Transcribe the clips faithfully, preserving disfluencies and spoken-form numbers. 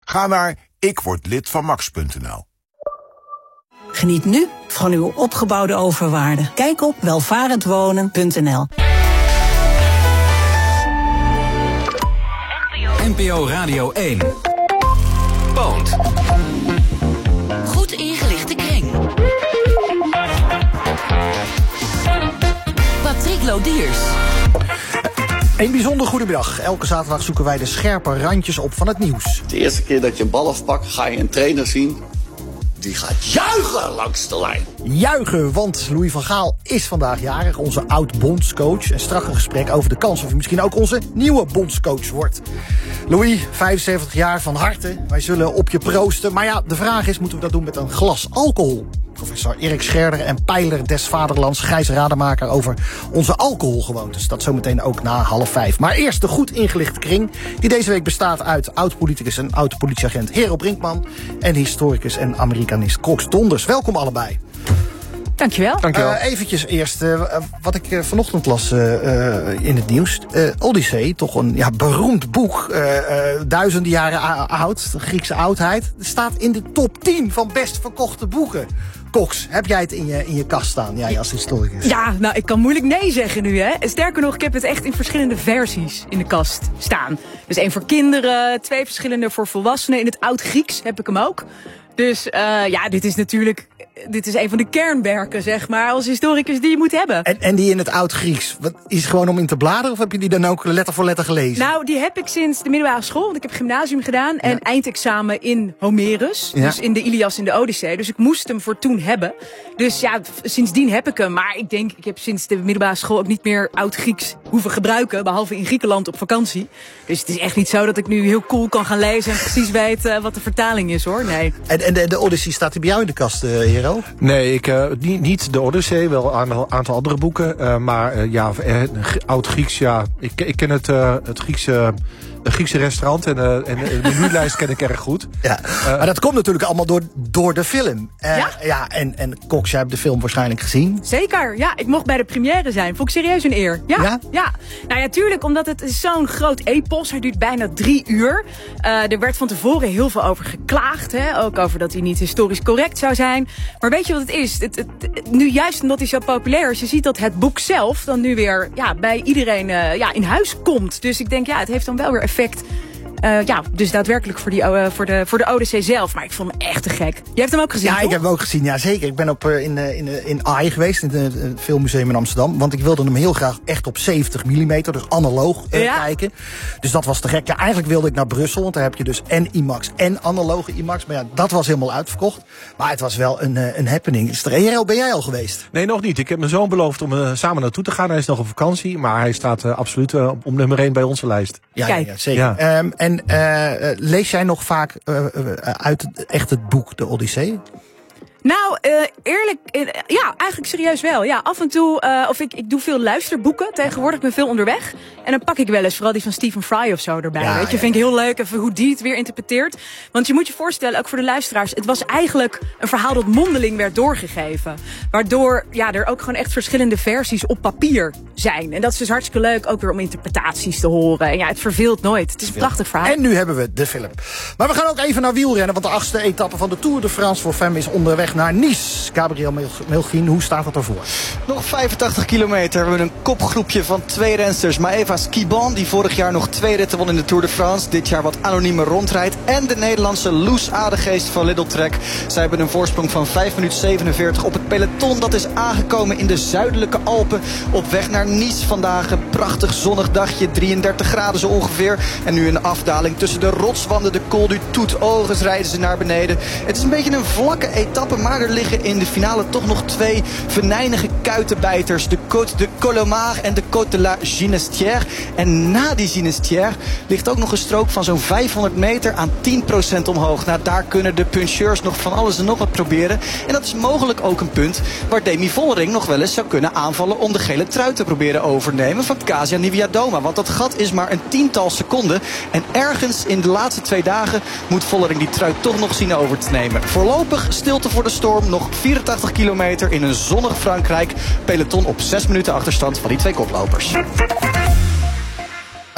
Ga naar ikwordlidvanmax punt n l. Geniet nu van uw opgebouwde overwaarde. Kijk op welvarendwonen punt n l. N P O Radio één. Poont. Goed ingelichte kring. Patrick Lodiers. Een bijzonder goedemiddag. Elke zaterdag zoeken wij de scherpe randjes op van het nieuws. De eerste keer dat je een bal afpakt, ga je een trainer zien. Die gaat juichen langs de lijn. Juichen, want Louis van Gaal is vandaag jarig. Onze oud-bondscoach. Een strakke gesprek over de kans of hij misschien ook onze nieuwe bondscoach wordt. Louis, vijfenzeventig jaar, van harte. Wij zullen op je proosten. Maar ja, de vraag is, moeten we dat doen met een glas alcohol? Professor Erik Scherder en pijler des vaderlands Gijs Rademaker over onze alcoholgewoontes. Dat zometeen ook na half vijf. Maar eerst de goed ingelichte kring, die deze week bestaat uit oud-politicus en oud-politieagent Hero Brinkman en historicus en Amerikanist Crox Donders. Welkom allebei. Dankjewel. Dankjewel. Uh, eventjes eerst, uh, wat ik uh, vanochtend las uh, uh, in het nieuws. Uh, Odyssee, toch een ja, beroemd boek, uh, uh, duizenden jaren oud, de Griekse oudheid, staat in de top tien van best verkochte boeken. Cox, heb jij het in je, in je kast staan, jij als historicus? Ja, nou, ik kan moeilijk nee zeggen nu, hè. Sterker nog, ik heb het echt in verschillende versies in de kast staan. Dus één voor kinderen, twee verschillende voor volwassenen. In het Oud-Grieks heb ik hem ook. Dus uh, ja, dit is natuurlijk... Dit is een van de kernwerken, zeg maar, als historicus die je moet hebben. En, en die in het Oud-Grieks, wat, is het gewoon om in te bladeren? Of heb je die dan ook letter voor letter gelezen? Nou, die heb ik sinds de middelbare school. Want ik heb gymnasium gedaan en ja. eindexamen in Homerus. Ja. Dus in de Ilias en de Odyssee. Dus ik moest hem voor toen hebben. Dus ja, sindsdien heb ik hem. Maar ik denk, ik heb sinds de middelbare school ook niet meer Oud-Grieks hoeven gebruiken. Behalve in Griekenland op vakantie. Dus het is echt niet zo dat ik nu heel cool kan gaan lezen en precies weet uh, wat de vertaling is, hoor. Nee. En, en de, de Odyssee, staat die bij jou in de kast, uh, Hero? Nee, ik, uh, niet, niet de Odyssee, wel een aantal andere boeken. Uh, maar uh, ja, uh, Oud-Grieks, ja. Ik, ik ken het, uh, het Griekse... Een Griekse restaurant en, uh, en de menulijst ken ik erg goed. Ja, uh, maar dat komt natuurlijk allemaal door, door de film. Uh, ja? ja, en, en Cox, jij hebt de film waarschijnlijk gezien. Zeker, ja. Ik mocht bij de première zijn. Vond ik serieus een eer. Ja? Ja? Ja. Nou ja, tuurlijk, omdat het is zo'n groot epos. Hij duurt bijna drie uur. Uh, er werd van tevoren heel veel over geklaagd. Hè? Ook over dat hij niet historisch correct zou zijn. Maar weet je wat het is? Het, het, het, nu juist omdat hij zo populair is. Je ziet dat het boek zelf dan nu weer ja, bij iedereen uh, ja, in huis komt. Dus ik denk, ja, het heeft dan wel weer effect. Uh, ja, dus daadwerkelijk voor, die, uh, voor, de, voor de Odyssee zelf. Maar ik vond hem echt te gek. Jij hebt hem ook gezien, Ja, toch? ik heb hem ook gezien. Ja, zeker. Ik ben op, uh, in, uh, in, uh, in A I geweest, in het uh, Filmmuseum in Amsterdam. Want ik wilde hem heel graag echt op zeventig millimeter, dus analoog uh, ja. kijken. Dus dat was te gek. Ja, eigenlijk wilde ik naar Brussel, want daar heb je dus en IMAX en analoge IMAX. Maar ja, dat was helemaal uitverkocht. Maar het was wel een, uh, een happening. Hero, ben jij al geweest? Nee, nog niet. Ik heb mijn zoon beloofd om uh, samen naartoe te gaan. Hij is nog op vakantie, maar hij staat uh, absoluut uh, op nummer één bij onze lijst. Ja, Kijk. ja zeker. Ja. Um, en uh, lees jij nog vaak uh, uh, uit het, echt het boek De Odyssee? Nou, uh, eerlijk, uh, ja, eigenlijk serieus wel. Ja, af en toe, uh, of ik, ik doe veel luisterboeken. Tegenwoordig ben ik veel onderweg. En dan pak ik wel eens vooral die van Stephen Fry of zo erbij. Ja, weet je, ja, vind ik heel leuk even hoe die het weer interpreteert. Want je moet je voorstellen, ook voor de luisteraars, het was eigenlijk een verhaal dat mondeling werd doorgegeven. Waardoor ja, er ook gewoon echt verschillende versies op papier zijn. En dat is dus hartstikke leuk, ook weer om interpretaties te horen. En ja, het verveelt nooit. Het is een prachtig verhaal. En nu hebben we de film. Maar we gaan ook even naar wielrennen, want de achtste etappe van de Tour de France voor Femme is onderweg naar Nice. Gabriel Melchien, hoe staat het ervoor? Nog vijfentachtig kilometer. We hebben een kopgroepje van twee rensters. Maëva Skibon, die vorig jaar nog twee ritten won in de Tour de France. Dit jaar wat anonieme rondrijdt. En de Nederlandse Loes Adegeest van Lidl Trek. Zij hebben een voorsprong van vijf minuten zevenenveertig op het peloton. Dat is aangekomen in de zuidelijke Alpen. Op weg naar Nice vandaag. Een prachtig zonnig dagje. drieëndertig graden zo ongeveer. En nu een afdaling tussen de rotswanden. De Col du Tout Oges rijden ze naar beneden. Het is een beetje een vlakke etappe. Maar er liggen in de finale toch nog twee venijnige kuitenbijters. De Côte de Colomar en de Côte de la Ginestière. En na die Ginestière ligt ook nog een strook van zo'n vijfhonderd meter aan tien procent omhoog. Nou, daar kunnen de puncheurs nog van alles en nog wat proberen. En dat is mogelijk ook een punt waar Demi Vollering nog wel eens zou kunnen aanvallen om de gele trui te proberen overnemen van Kasia Niewiadoma. Want dat gat is maar een tiental seconden. En ergens in de laatste twee dagen moet Vollering die trui toch nog zien over te nemen. Voorlopig stilte voor de storm. Nog vierentachtig kilometer in een zonnig Frankrijk. Peloton op zes minuten achterstand van die twee koplopers.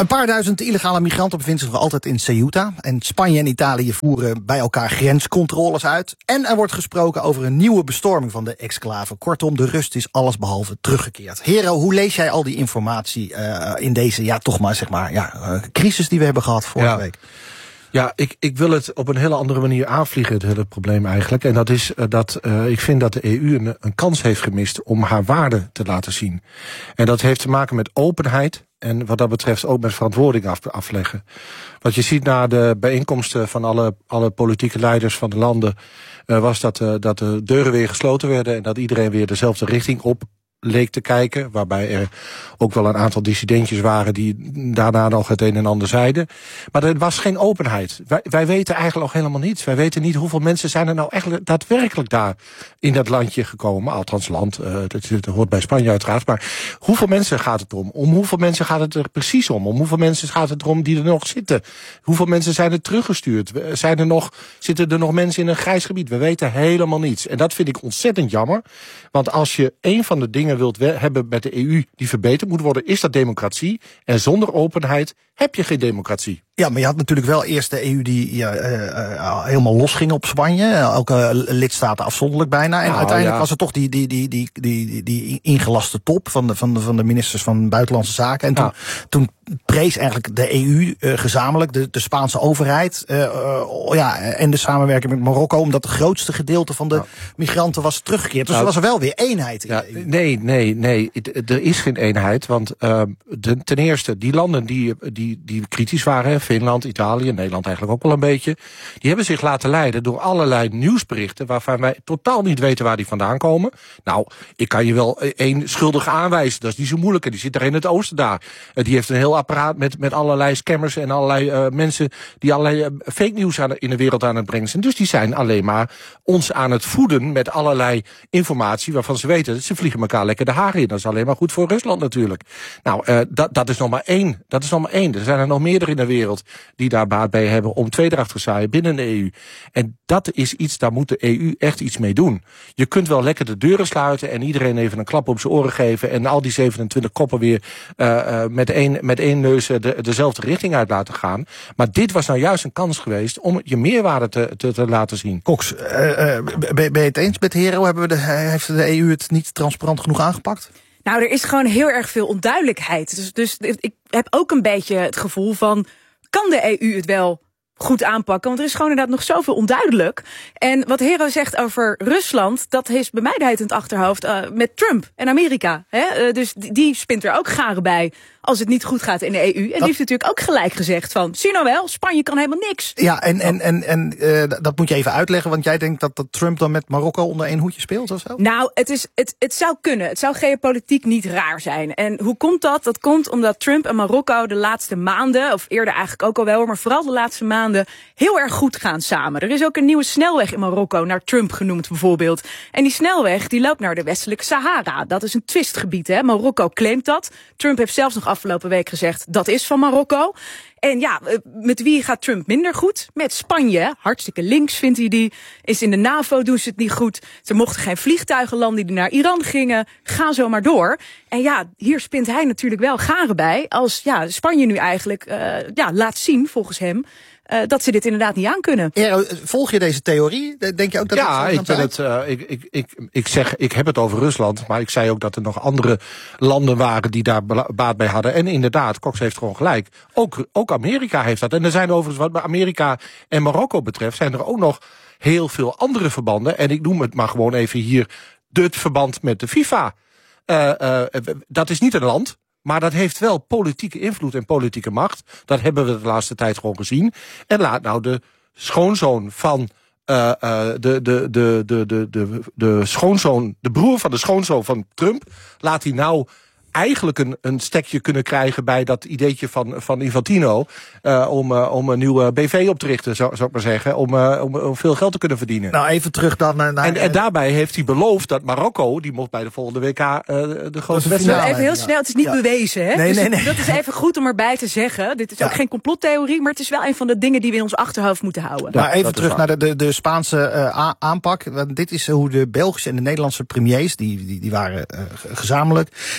Een paar duizend illegale migranten bevinden zich nog altijd in Ceuta. En Spanje en Italië voeren bij elkaar grenscontroles uit. En er wordt gesproken over een nieuwe bestorming van de exclave. Kortom, de rust is allesbehalve teruggekeerd. Hero, hoe lees jij al die informatie uh, in deze, ja, toch maar, zeg maar, ja, uh, crisis die we hebben gehad vorige ja. week? Ja, ik, ik wil het op een hele andere manier aanvliegen, het hele probleem eigenlijk. En dat is uh, dat uh, ik vind dat de E U een, een kans heeft gemist om haar waarde te laten zien. En dat heeft te maken met openheid en wat dat betreft ook met verantwoording af, afleggen. Wat je ziet na de bijeenkomsten van alle, alle politieke leiders van de landen, uh, was dat, uh, dat de deuren weer gesloten werden en dat iedereen weer dezelfde richting op leek te kijken, waarbij er ook wel een aantal dissidentjes waren die daarna nog het een en ander zeiden. Maar er was geen openheid. Wij, wij weten eigenlijk nog helemaal niets. Wij weten niet hoeveel mensen zijn er nou eigenlijk daadwerkelijk daar in dat landje gekomen. Althans land, uh, dat, dat hoort bij Spanje uiteraard. Maar hoeveel mensen gaat het om? Om hoeveel mensen gaat het er precies om? Om hoeveel mensen gaat het erom die er nog zitten? Hoeveel mensen zijn er teruggestuurd? Zijn er nog, zitten er nog mensen in een grijs gebied? We weten helemaal niets. En dat vind ik ontzettend jammer. Want als je een van de dingen wilt hebben met de E U die verbeterd moet worden, is dat democratie. En zonder openheid heb je geen democratie. Ja, maar je had natuurlijk wel eerst de E U die ja, uh, uh, helemaal losging op Spanje. Elke lidstaat afzonderlijk bijna. En nou, uiteindelijk ja. was er toch die, die, die, die, die, die ingelaste top van de, van de, van de ministers van Buitenlandse Zaken. En toen, ja. toen prees eigenlijk de E U uh, gezamenlijk, de, de Spaanse overheid, uh, uh, ja, en de samenwerking met Marokko, omdat het grootste gedeelte van de ja. migranten was teruggekeerd. Dus nou, er was er wel weer eenheid in ja, de E U. Nee, nee, nee. Er is geen eenheid. Want uh, de, ten eerste, die landen die, die, die kritisch waren, Finland, Italië, Nederland eigenlijk ook wel een beetje, die hebben zich laten leiden door allerlei nieuwsberichten waarvan wij totaal niet weten waar die vandaan komen. Nou, ik kan je wel één schuldige aanwijzen, dat is niet zo moeilijk. En die zit daar in het oosten daar. Uh, die heeft een heel apparaat met, met allerlei scammers en allerlei uh, mensen die allerlei uh, fake nieuws aan de, in de wereld aan het brengen zijn. Dus die zijn alleen maar ons aan het voeden met allerlei informatie waarvan ze weten dat ze vliegen elkaar lekker de haren in. Dat is alleen maar goed voor Rusland natuurlijk. Nou, uh, dat, dat is nog maar één. Dat is nog maar één. Er zijn er nog meerdere in de wereld die daar baat bij hebben om tweedracht te zaaien binnen de E U. En dat is iets, daar moet de E U echt iets mee doen. Je kunt wel lekker de deuren sluiten en iedereen even een klap op zijn oren geven en al die zevenentwintig koppen weer uh, uh, met één met één neus de, dezelfde richting uit laten gaan. Maar dit was nou juist een kans geweest om je meerwaarde te, te, te laten zien. Cox, uh, uh, ben je het eens met Hero? Hebben we de, heeft de E U het niet transparant genoeg aangepakt? Nou, er is gewoon heel erg veel onduidelijkheid. Dus, dus ik heb ook een beetje het gevoel van, kan de E U het wel goed aanpakken? Want er is gewoon inderdaad nog zoveel onduidelijk. En wat Hero zegt over Rusland, dat is bij mij de heid in het achterhoofd uh, met Trump en Amerika. Hè? Uh, dus die, die spint er ook garen bij als het niet goed gaat in de E U. En dat die heeft natuurlijk ook gelijk gezegd van, zie nou wel, Spanje kan helemaal niks. Ja, en, en, en, en uh, dat moet je even uitleggen, want jij denkt dat, dat Trump dan met Marokko onder één hoedje speelt of zo? Nou, het, is, het, het zou kunnen. Het zou geopolitiek niet raar zijn. En hoe komt dat? Dat komt omdat Trump en Marokko de laatste maanden, of eerder eigenlijk ook al wel, maar vooral de laatste maanden, heel erg goed gaan samen. Er is ook een nieuwe snelweg in Marokko, naar Trump genoemd bijvoorbeeld. En die snelweg die loopt naar de westelijke Sahara. Dat is een twistgebied, hè. Marokko claimt dat. Trump heeft zelfs nog afgelopen week gezegd, dat is van Marokko. En ja, met wie gaat Trump minder goed? Met Spanje. Hartstikke links vindt hij die. Is in de NAVO doen ze het niet goed. Er mochten geen vliegtuigen landen die naar Iran gingen. Ga zo maar door. En ja, hier spint hij natuurlijk wel garen bij. Als ja, Spanje nu eigenlijk uh, ja, laat zien, volgens hem, Uh, dat ze dit inderdaad niet aan kunnen. Ja, volg je deze theorie? Denk je ook dat ja, het ik ben het. Uh, ik, ik, ik, ik zeg, ik heb het over Rusland, maar ik zei ook dat er nog andere landen waren die daar baat bij hadden. En inderdaad, Cox heeft gewoon gelijk. Ook, ook Amerika heeft dat. En er zijn overigens, wat Amerika en Marokko betreft, zijn er ook nog heel veel andere verbanden. En ik noem het maar gewoon even hier het verband met de FIFA. Uh, uh, dat is niet een land. Maar dat heeft wel politieke invloed en politieke macht. Dat hebben we de laatste tijd gewoon gezien. En laat nou de schoonzoon van uh, uh, de, de, de, de, de, de, de schoonzoon, de broer van de schoonzoon van Trump, laat hij nou eigenlijk een, een stekje kunnen krijgen bij dat ideetje van, van Infantino, uh, om, uh, om een nieuwe B V op te richten, zou, zou ik maar zeggen, om, uh, om, om veel geld te kunnen verdienen. Nou, even terug dan naar... naar en, en daarbij heeft hij beloofd dat Marokko, die mocht bij de volgende W K uh, de grootste wedstrijd. Even heel snel, het is niet ja. bewezen, hè? Nee, dus nee, nee. Dat is even goed om erbij te zeggen. Dit is ja. ook geen complottheorie, maar het is wel een van de dingen die we in ons achterhoofd moeten houden. Maar even terug naar de, de, de Spaanse uh, aanpak. Want dit is hoe de Belgische en de Nederlandse premiers, die, die, die waren uh, gezamenlijk. En zij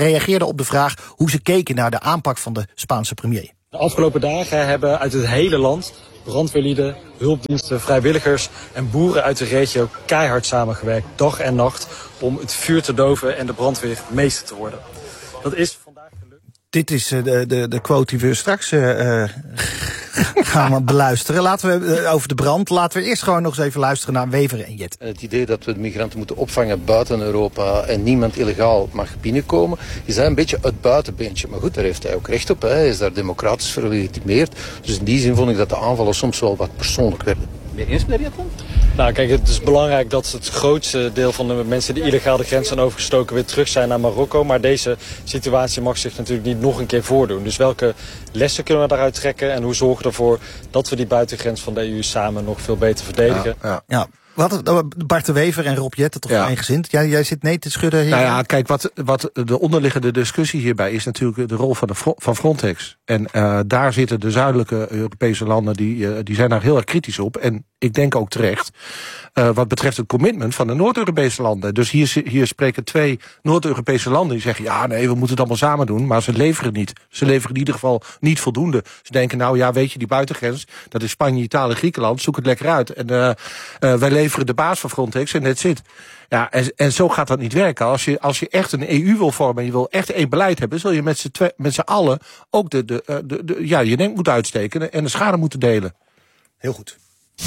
reageerden op de vraag hoe ze keken naar de aanpak van de Spaanse premier. De afgelopen dagen hebben uit het hele land brandweerlieden, hulpdiensten, vrijwilligers en boeren uit de regio keihard samengewerkt, dag en nacht, om het vuur te doven en de brandweer meester te worden. Dat is vandaag gelukt. Dit is uh, de, de, de quote die we straks uh, gaan we beluisteren. Laten we uh, over de brand. Laten we eerst gewoon nog eens even luisteren naar Wever en Jet. Het idee dat we de migranten moeten opvangen buiten Europa en niemand illegaal mag binnenkomen, is een beetje het buitenbeentje. Maar goed, daar heeft hij ook recht op. Hè. Hij is daar democratisch verlegitimeerd. Dus in die zin vond ik dat de aanvallen soms wel wat persoonlijk werden. Ben je eens met dan? Nou kijk, het is belangrijk dat het grootste deel van de mensen die illegaal de grens zijn overgestoken weer terug zijn naar Marokko. Maar deze situatie mag zich natuurlijk niet nog een keer voordoen. Dus welke lessen kunnen we daaruit trekken en hoe zorgen we ervoor dat we die buitengrens van de E U samen nog veel beter verdedigen? Ja, ja. ja. Wat, Bart de Wever en Rob Jetten toch ja. eengezint. Jij, jij zit nee te schudden hier. Nou ja, kijk, wat, wat de onderliggende discussie hierbij is natuurlijk de rol van, de, van Frontex. En uh, daar zitten de zuidelijke Europese landen, die, uh, die zijn daar heel erg kritisch op. En ik denk ook terecht, uh, wat betreft het commitment van de Noord-Europese landen. Dus hier, hier spreken twee Noord-Europese landen die zeggen, ja nee, we moeten het allemaal samen doen. Maar ze leveren niet. Ze leveren in ieder geval niet voldoende. Ze denken, nou ja, weet je, die buitengrens, dat is Spanje, Italië, Griekenland, zoek het lekker uit. En uh, uh, wij leveren de baas van Frontex en that's it. Ja, en, en zo gaat dat niet werken. Als je, als je echt een E U wil vormen en je wil echt één beleid hebben, zul je met z'n, twe, met z'n allen ook de, de, de, de, ja, je nek moeten uitsteken en de schade moeten delen. Heel goed.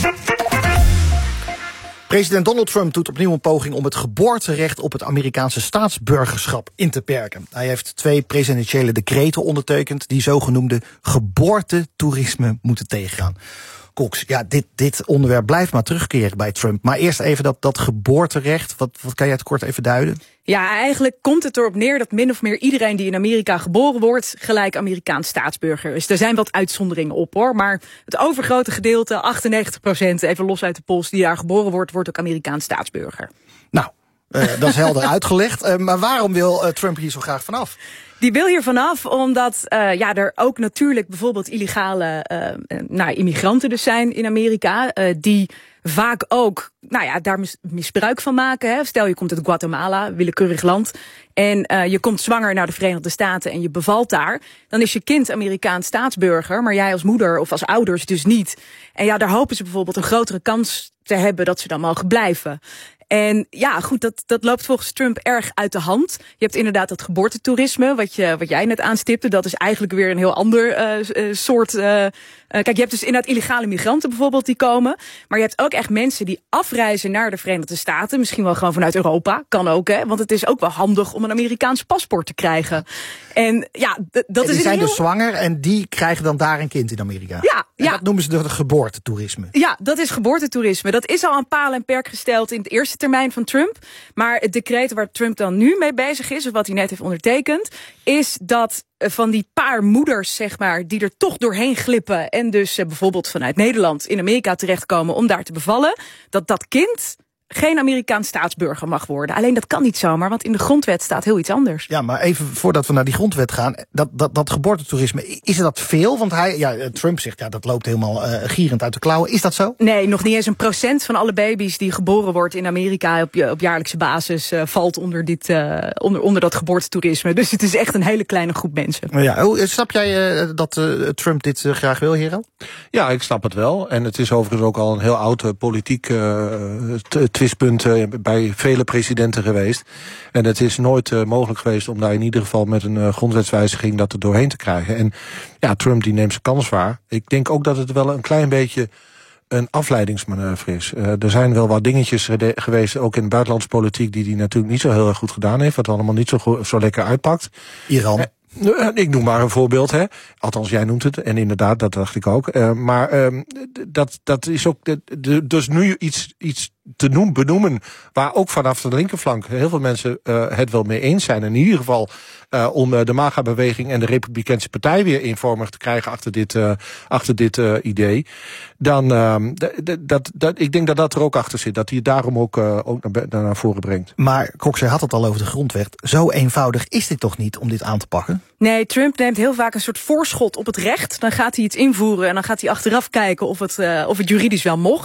President Donald Trump doet opnieuw een poging om het geboorterecht op het Amerikaanse staatsburgerschap in te perken. Hij heeft twee presidentiële decreten ondertekend die zogenoemde geboortetoerisme moeten tegengaan. Cox, ja, dit, dit onderwerp blijft maar terugkeren bij Trump. Maar eerst even dat, dat geboorterecht, wat, wat kan jij het kort even duiden? Ja, eigenlijk komt het erop neer dat min of meer iedereen die in Amerika geboren wordt gelijk Amerikaans staatsburger is. Er zijn wat uitzonderingen op hoor, maar het overgrote gedeelte, achtennegentig procent, even los uit de pols, die daar geboren wordt, wordt ook Amerikaans staatsburger. Nou, uh, dat is helder uitgelegd. Uh, maar waarom wil uh, Trump hier zo graag vanaf? Die wil hier vanaf omdat uh, ja, er ook natuurlijk bijvoorbeeld illegale uh, nou, immigranten dus zijn in Amerika, uh, die vaak ook nou ja, daar mis, misbruik van maken. Hè. Stel je komt uit Guatemala, willekeurig land, en uh, je komt zwanger naar de Verenigde Staten en je bevalt daar. Dan is je kind Amerikaans staatsburger, maar jij als moeder of als ouders dus niet. En ja, daar hopen ze bijvoorbeeld een grotere kans te hebben dat ze dan mogen blijven. En ja, goed, dat, dat loopt volgens Trump erg uit de hand. Je hebt inderdaad dat geboortetoerisme, wat, je, wat jij net aanstipte. Dat is eigenlijk weer een heel ander uh, uh, soort... Uh, uh, kijk, je hebt dus inderdaad illegale migranten bijvoorbeeld die komen. Maar je hebt ook echt mensen die afreizen naar de Verenigde Staten. Misschien wel gewoon vanuit Europa, kan ook, hè. Want het is ook wel handig om een Amerikaans paspoort te krijgen. En ja, d- dat en is die zijn heel... dus zwanger en die krijgen dan daar een kind in Amerika. Ja, en ja. dat noemen ze de geboortetoerisme. Ja, dat is geboortetoerisme. Dat is al aan paal en perk gesteld in het eerste termijn van Trump. Maar het decreet waar Trump dan nu mee bezig is, of wat hij net heeft ondertekend, is dat van die paar moeders, zeg maar, die er toch doorheen glippen en dus uh, bijvoorbeeld vanuit Nederland in Amerika terechtkomen om daar te bevallen, dat dat kind geen Amerikaans staatsburger mag worden. Alleen dat kan niet zomaar, want in de grondwet staat heel iets anders. Ja, maar even voordat we naar die grondwet gaan, dat, dat, dat geboortetoerisme, is er dat veel? Want hij, ja, Trump zegt, ja, dat loopt helemaal uh, gierend uit de klauwen. Is dat zo? Nee, nog niet eens een procent van alle baby's die geboren wordt in Amerika op, op jaarlijkse basis uh, valt onder, dit, uh, onder, onder dat geboortetoerisme. Dus het is echt een hele kleine groep mensen. Ja, hoe, snap jij uh, dat uh, Trump dit uh, graag wil, Hero? Ja, ik snap het wel. En het is overigens ook al een heel oud uh, politiek uh, t- twistpunt uh, bij vele presidenten geweest. En het is nooit uh, mogelijk geweest om daar in ieder geval met een uh, grondwetswijziging dat er doorheen te krijgen. En ja, Trump die neemt zijn kans waar. Ik denk ook dat het wel een klein beetje een afleidingsmanoeuvre is. Uh, er zijn wel wat dingetjes gede- geweest, ook in de buitenlandse politiek, die hij natuurlijk niet zo heel erg goed gedaan heeft, wat allemaal niet zo, go- zo lekker uitpakt. Iran. Uh, Ik noem maar een voorbeeld, hè. Althans, jij noemt het. En inderdaad, dat dacht ik ook. Uh, maar uh, dat, dat is ook de, de, dus nu iets, iets te noemen, benoemen, waar ook vanaf de linkerflank heel veel mensen uh, het wel mee eens zijn. In ieder geval uh, om uh, de MAGA-beweging en de Republikeinse Partij weer eenvormig te krijgen achter dit, uh, achter dit uh, idee. Dan, uh, d- d- dat, dat, ik denk dat dat er ook achter zit. Dat hij het daarom ook, uh, ook naar, naar, naar voren brengt. Maar Cox, had het al over de grondwet. Zo eenvoudig is dit toch niet om dit aan te pakken? Nee, Trump neemt heel vaak een soort voorschot op het recht. Dan gaat hij iets invoeren en dan gaat hij achteraf kijken of het, uh, of het juridisch wel mocht.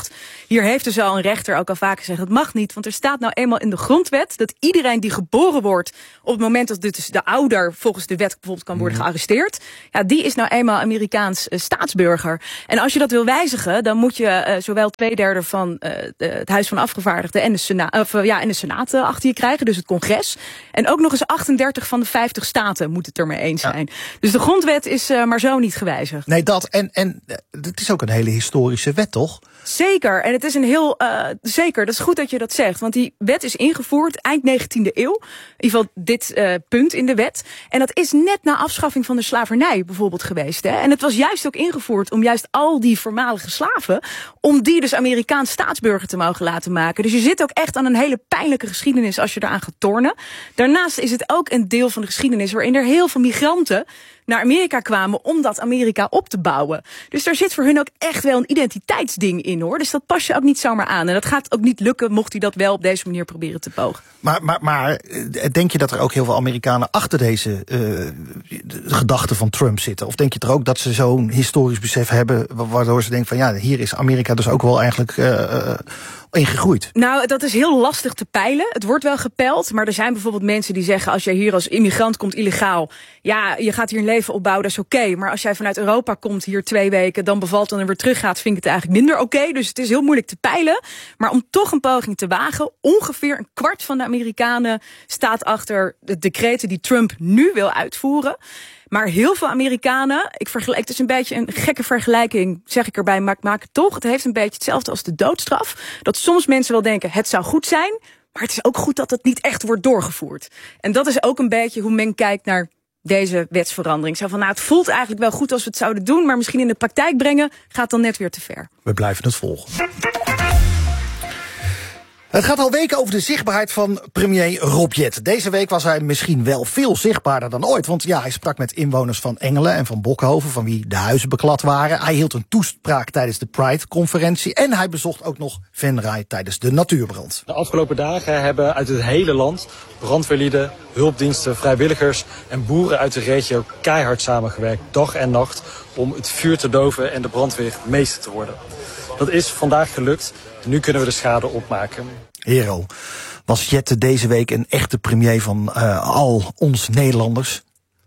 hier heeft dus al een rechter ook al vaak gezegd, dat mag niet. Want er staat nou eenmaal in de grondwet dat iedereen die geboren wordt op het moment dat dus de ouder volgens de wet bijvoorbeeld kan worden gearresteerd, ja, die is nou eenmaal Amerikaans uh, staatsburger. En als je dat wil wijzigen, dan moet je uh, zowel twee derde van uh, de, het Huis van Afgevaardigden en de Senaat, of, uh, ja, en de Senaat uh, achter je krijgen, dus het congres. En ook nog eens achtendertig van de vijftig staten moet het er mee eens zijn. Ja. Dus de grondwet is uh, maar zo niet gewijzigd. Nee, dat. En, en het is ook een hele historische wet, toch? Zeker. En het is een heel, uh, zeker, dat is goed dat je dat zegt. Want die wet is ingevoerd eind negentiende eeuw. In ieder geval dit uh, punt in de wet. En dat is net na afschaffing van de slavernij bijvoorbeeld geweest. Hè? En het was juist ook ingevoerd om juist al die voormalige slaven, om die dus Amerikaans staatsburger te mogen laten maken. Dus je zit ook echt aan een hele pijnlijke geschiedenis als je eraan gaat tornen. Daarnaast is het ook een deel van de geschiedenis waarin er heel veel migranten naar Amerika kwamen om dat Amerika op te bouwen. Dus daar zit voor hun ook echt wel een identiteitsding in, hoor. Dus dat pas je ook niet zomaar aan. En dat gaat ook niet lukken mocht hij dat wel op deze manier proberen te pogen. Maar, maar, maar denk je dat er ook heel veel Amerikanen achter deze uh, de gedachten van Trump zitten? Of denk je er ook dat ze zo'n historisch besef hebben, waardoor ze denken van ja, hier is Amerika dus ook wel eigenlijk uh, uh, ingegroeid? Nou, dat is heel lastig te peilen. Het wordt wel gepeild, maar er zijn bijvoorbeeld mensen die zeggen, als jij hier als immigrant komt illegaal, ja, je gaat hier een leven opbouwen, dat is oké. Okay. Maar als jij vanuit Europa komt, hier twee weken, dan bevalt en weer teruggaat, vind ik het eigenlijk minder oké. Okay. Dus het is heel moeilijk te peilen. Maar om toch een poging te wagen, ongeveer een kwart van de Amerikanen staat achter de decreten die Trump nu wil uitvoeren. Maar heel veel Amerikanen, ik vergelijk, het is een beetje een gekke vergelijking, zeg ik erbij, maar ik maak het toch. Het heeft een beetje hetzelfde als de doodstraf. Dat soms mensen wel denken, het zou goed zijn, maar het is ook goed dat het niet echt wordt doorgevoerd. En dat is ook een beetje hoe men kijkt naar deze wetsverandering. Zo van, nou, het voelt eigenlijk wel goed als we het zouden doen, maar misschien in de praktijk brengen gaat dan net weer te ver. We blijven het volgen. Het gaat al weken over de zichtbaarheid van premier Rob Jetten. Deze week was hij misschien wel veel zichtbaarder dan ooit. Want ja, hij sprak met inwoners van Engelen en van Bokhoven, van wie de huizen beklad waren. Hij hield een toespraak tijdens de Pride-conferentie. En hij bezocht ook nog Venray tijdens de natuurbrand. De afgelopen dagen hebben uit het hele land brandweerlieden, hulpdiensten, vrijwilligers en boeren uit de regio keihard samengewerkt, dag en nacht, om het vuur te doven en de brandweer meester te worden. Dat is vandaag gelukt. Nu kunnen we de schade opmaken. Hero, was Jetten deze week een echte premier van uh, al ons Nederlanders?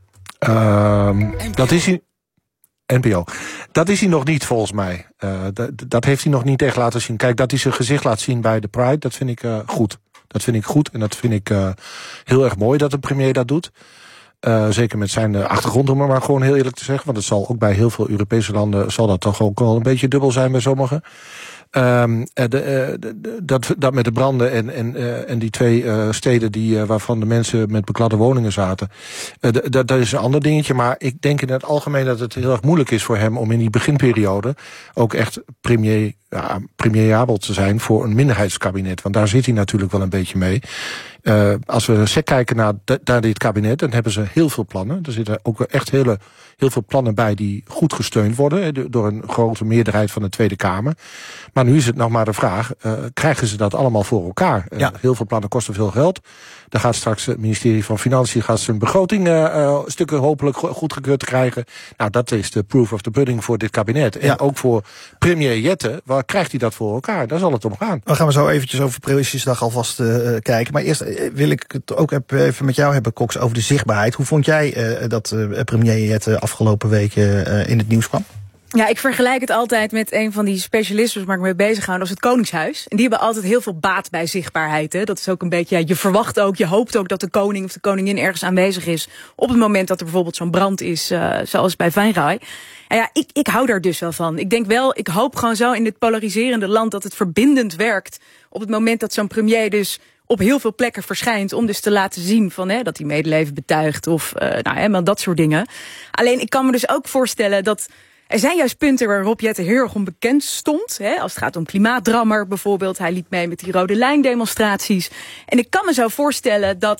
Um, dat is hij. N P O. Dat is hij nog niet, volgens mij. Uh, dat, dat heeft hij nog niet echt laten zien. Kijk, dat hij zijn gezicht laat zien bij de Pride, dat vind ik uh, goed. Dat vind ik goed en dat vind ik uh, heel erg mooi dat een premier dat doet. Uh, zeker met zijn uh, achtergrond, om maar gewoon heel eerlijk te zeggen. Want het zal ook bij heel veel Europese landen, zal dat toch ook wel een beetje dubbel zijn bij sommigen. Um, de, de, de, dat, dat met de branden en, en, uh, en die twee uh, steden die, uh, waarvan de mensen met bekladde woningen zaten. Uh, dat, dat is een ander dingetje. Maar ik denk in het algemeen dat het heel erg moeilijk is voor hem om in die beginperiode ook echt premier, ja, premierabel te zijn voor een minderheidskabinet. Want daar zit hij natuurlijk wel een beetje mee. Uh, als we kijken naar, de, naar dit kabinet, dan hebben ze heel veel plannen. Er zitten ook echt hele, heel veel plannen bij die goed gesteund worden door een grote meerderheid van de Tweede Kamer. Maar nu is het nog maar de vraag, uh, krijgen ze dat allemaal voor elkaar? Uh, ja. Heel veel plannen kosten veel geld. Dan gaat straks het ministerie van Financiën gaat zijn begroting uh, uh, stukken hopelijk goedgekeurd krijgen. Nou, dat is de proof of the pudding voor dit kabinet. En ja. ook voor premier Jetten, waar krijgt hij dat voor elkaar? Daar zal het om gaan. We gaan we zo eventjes over Prinsjesdag alvast uh, kijken. Maar eerst uh, wil ik het ook even met jou hebben, Cox, over de zichtbaarheid. Hoe vond jij uh, dat uh, premier Jetten afgelopen weken uh, in het nieuws kwam? Ja, ik vergelijk het altijd met een van die specialisten waar ik mee bezig hou, dat is het Koningshuis. En die hebben altijd heel veel baat bij zichtbaarheid. Hè. Dat is ook een beetje, ja, je verwacht ook, je hoopt ook dat de koning of de koningin ergens aanwezig is op het moment dat er bijvoorbeeld zo'n brand is, uh, zoals bij Venray. En ja, ik, ik hou daar dus wel van. Ik denk wel, ik hoop gewoon zo in dit polariserende land dat het verbindend werkt op het moment dat zo'n premier dus op heel veel plekken verschijnt om dus te laten zien van, hè, dat hij medeleven betuigt of uh, nou, helemaal dat soort dingen. Alleen ik kan me dus ook voorstellen dat er zijn juist punten waar Rob Jetten heel erg onbekend stond. Hè, als het gaat om klimaatdrammer bijvoorbeeld. Hij liep mee met die rode lijn demonstraties. En ik kan me zo voorstellen dat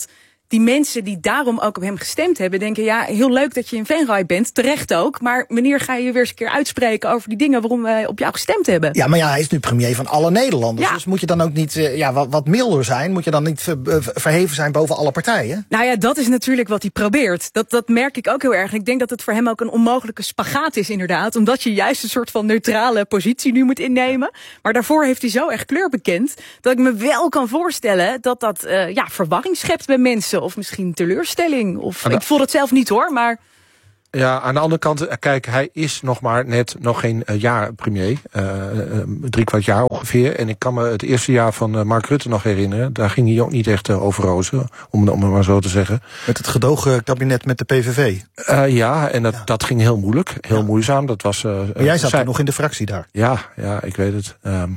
die mensen die daarom ook op hem gestemd hebben, denken, ja, heel leuk dat je in Venray bent, terecht ook, maar wanneer ga je je weer eens een keer uitspreken over die dingen waarom wij op jou gestemd hebben? Ja, maar ja, hij is nu premier van alle Nederlanders. Ja. Dus moet je dan ook niet uh, ja, wat, wat milder zijn? Moet je dan niet ver, uh, verheven zijn boven alle partijen? Nou ja, dat is natuurlijk wat hij probeert. Dat, dat merk ik ook heel erg. En ik denk dat het voor hem ook een onmogelijke spagaat is, inderdaad. Omdat je juist een soort van neutrale positie nu moet innemen. Maar daarvoor heeft hij zo erg kleur bekend, dat ik me wel kan voorstellen dat dat uh, ja, verwarring schept bij mensen. Of misschien teleurstelling. Of de... Ik voel het zelf niet hoor, maar... Ja, aan de andere kant, kijk, hij is nog maar net nog geen uh, jaar premier. Uh, uh, drie kwart jaar ongeveer. En ik kan me het eerste jaar van uh, Mark Rutte nog herinneren. Daar ging hij ook niet echt uh, over rozen, om, om het maar zo te zeggen. Met het gedogen kabinet met de P V V? Uh, ja, en dat, ja. dat ging heel moeilijk. Heel ja. moeizaam. Dat was, uh, maar jij zat zij... nog in de fractie daar. Ja, ja, ik weet het. Um...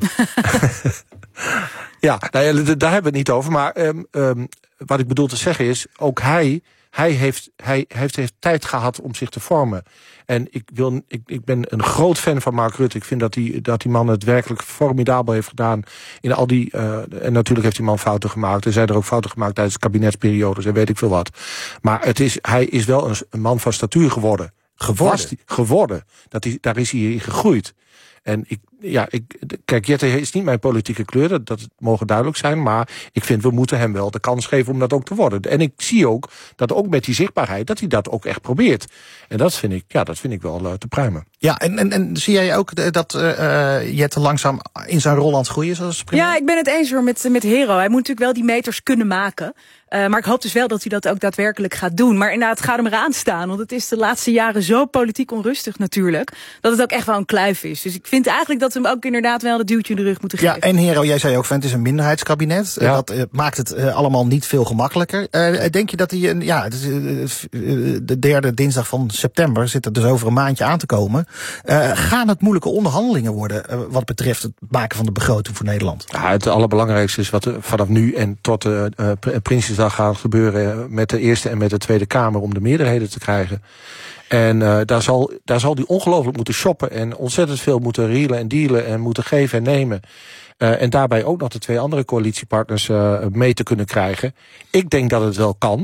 ja, nou ja, daar hebben we het niet over. Maar um, um, wat ik bedoel te zeggen is, ook hij... Hij heeft, hij heeft, heeft tijd gehad om zich te vormen. En ik, wil, ik, ik ben een groot fan van Mark Rutte. Ik vind dat die, dat die man het werkelijk formidabel heeft gedaan. In al die, uh, en natuurlijk heeft die man fouten gemaakt. Er zijn er ook fouten gemaakt tijdens de kabinetsperiodes en weet ik veel wat. Maar het is, hij is wel een, een man van statuur geworden. Geworden? Die, geworden. Dat hij, daar is hij in gegroeid. En ik, ja, ik, kijk, Jette is niet mijn politieke kleur, dat, dat mogen duidelijk zijn. Maar ik vind, we moeten hem wel de kans geven om dat ook te worden. En ik zie ook, dat ook met die zichtbaarheid, dat hij dat ook echt probeert. En dat vind ik, ja, dat vind ik wel uh, te pruimen. Ja, en, en, en zie jij ook dat uh, Jette langzaam in zijn rol aan het groeien is als premier? Ja, ik ben het eens hoor met, met Hero. Hij moet natuurlijk wel die meters kunnen maken. Uh, maar ik hoop dus wel dat hij dat ook daadwerkelijk gaat doen. Maar inderdaad, het gaat hem eraan staan. Want het is de laatste jaren zo politiek onrustig natuurlijk, dat het ook echt wel een kluif is. Dus ik vind eigenlijk dat we hem ook inderdaad wel dat duwtje in de rug moeten geven. Ja, en Hero, jij zei ook, het is een minderheidskabinet. Ja. Dat uh, maakt het uh, allemaal niet veel gemakkelijker. Uh, denk je dat hij, uh, ja, het is, uh, uh, de derde dinsdag van september zit er dus over een maandje aan te komen. Uh, gaan het moeilijke onderhandelingen worden uh, wat betreft het maken van de begroting voor Nederland? Ja, het allerbelangrijkste is wat er vanaf nu en tot uh, uh, Prinsjesdag gaat gebeuren met de Eerste en met de Tweede Kamer om de meerderheden te krijgen. En uh, daar zal, daar zal die ongelooflijk moeten shoppen en ontzettend veel moeten reelen en dealen en moeten geven en nemen. Uh, en daarbij ook nog de twee andere coalitiepartners uh, mee te kunnen krijgen. Ik denk dat het wel kan.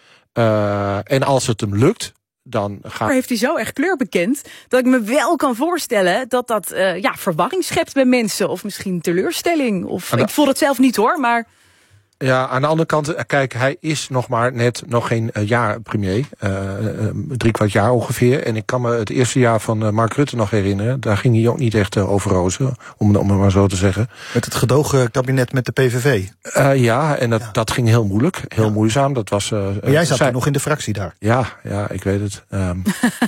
Uh, en als het hem lukt, dan gaat... Maar heeft hij zo erg kleur bekend, dat ik me wel kan voorstellen dat dat uh, ja, verwarring schept bij mensen. Of misschien teleurstelling. Of de... Ik voel het zelf niet hoor, maar... Ja, aan de andere kant, kijk, hij is nog maar net nog geen uh, jaar premier. Uh, uh, drie kwart jaar ongeveer. En ik kan me het eerste jaar van uh, Mark Rutte nog herinneren. Daar ging hij ook niet echt uh, over rozen, om, om het maar zo te zeggen. Met het gedogen kabinet met de P V V? Uh, ja, en dat, ja. dat ging heel moeilijk. Heel ja. moeizaam. Dat was, uh, maar jij zat zij... nog in de fractie daar? Ja, ja, ik weet het. Um...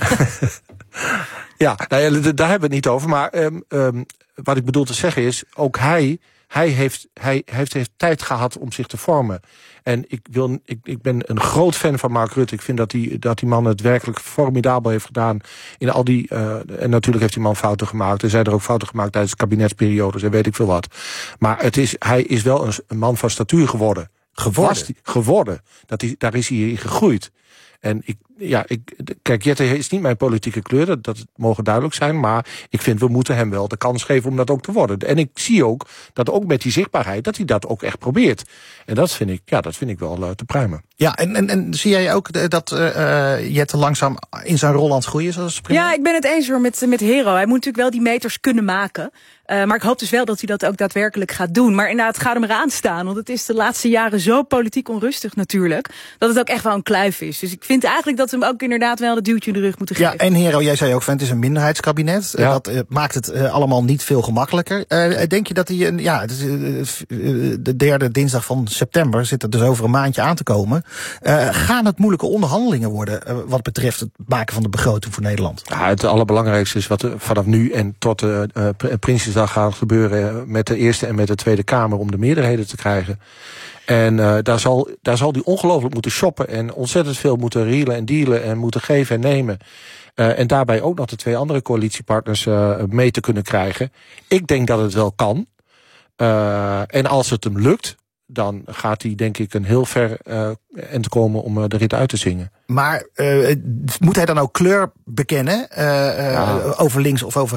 ja, nou ja, daar hebben we het niet over. Maar um, um, wat ik bedoel te zeggen is, ook hij... Hij heeft, hij heeft, heeft tijd gehad om zich te vormen. En ik, wil, ik, ik ben een groot fan van Mark Rutte. Ik vind dat die, dat die man het werkelijk formidabel heeft gedaan. In al die, uh, en natuurlijk heeft die man fouten gemaakt. Er zijn er ook fouten gemaakt tijdens de kabinetsperiodes en weet ik veel wat. Maar het is, hij is wel een, een man van statuur geworden. Geworden? Die, geworden. Dat die, daar is hij in gegroeid. En ik, ja, ik, kijk, Jette is niet mijn politieke kleur, dat, dat mogen duidelijk zijn. Maar ik vind, we moeten hem wel de kans geven om dat ook te worden. En ik zie ook, dat ook met die zichtbaarheid, dat hij dat ook echt probeert. En dat vind ik, ja, dat vind ik wel uh, te pruimen. Ja, en, en, en zie jij ook dat uh, Jette langzaam in zijn rol aan het groeien is als premier? Ja, ik ben het eens hoor met, met Hero. Hij moet natuurlijk wel die meters kunnen maken. Uh, maar ik hoop dus wel dat hij dat ook daadwerkelijk gaat doen. Maar inderdaad, het gaat hem eraan staan. Want het is de laatste jaren zo politiek onrustig natuurlijk, dat het ook echt wel een kluif is. Dus ik vind eigenlijk dat we hem ook inderdaad wel dat duwtje in de rug moeten geven. Ja, en Hero, jij zei ook, het is een minderheidskabinet. Ja. Dat uh, maakt het uh, allemaal niet veel gemakkelijker. Uh, denk je dat hij, uh, ja, het is, uh, uh, de derde dinsdag van september zit er dus over een maandje aan te komen. Uh, gaan het moeilijke onderhandelingen worden uh, wat betreft het maken van de begroting voor Nederland? Ja, het allerbelangrijkste is wat er vanaf nu en tot uh, uh, Prinsjesdag gaat gebeuren met de Eerste en met de Tweede Kamer om de meerderheden te krijgen. En uh, daar zal, daar zal die ongelooflijk moeten shoppen en ontzettend veel moeten reelen en dealen en moeten geven en nemen. Uh, en daarbij ook nog de twee andere coalitiepartners uh, mee te kunnen krijgen. Ik denk dat het wel kan. Uh, en als het hem lukt, dan gaat hij denk ik een heel ver uh, end komen om uh, de rit uit te zingen. Maar uh, moet hij dan ook kleur bekennen? Uh, uh, ja. Over links of over rechts?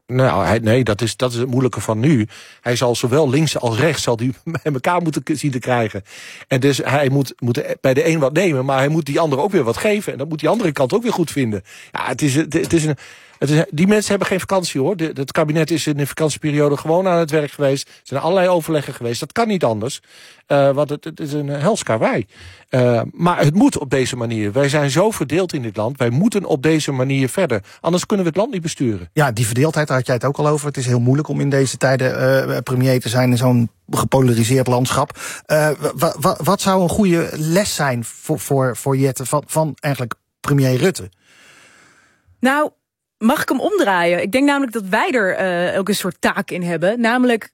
Nou, hij, nee, dat is, dat is het moeilijke van nu. Hij zal zowel links als rechts zal die bij elkaar moeten zien te krijgen. En dus hij moet, moet bij de een wat nemen, maar hij moet die andere ook weer wat geven. En dat moet die andere kant ook weer goed vinden. Ja, het is, het is een... Het is, die mensen hebben geen vakantie, hoor. De, het kabinet is in de vakantieperiode gewoon aan het werk geweest. Er zijn allerlei overleggen geweest. Dat kan niet anders. Uh, want het, het is een hels karwei. Uh, maar het moet op deze manier. Wij zijn zo verdeeld in dit land. Wij moeten op deze manier verder. Anders kunnen we het land niet besturen. Ja, die verdeeldheid, daar had jij het ook al over. Het is heel moeilijk om in deze tijden uh, premier te zijn in zo'n gepolariseerd landschap. Uh, wa, wa, wat zou een goede les zijn voor, voor, voor Jette van, van eigenlijk premier Rutte? Nou... Mag ik hem omdraaien? Ik denk namelijk dat wij er uh, ook een soort taak in hebben. Namelijk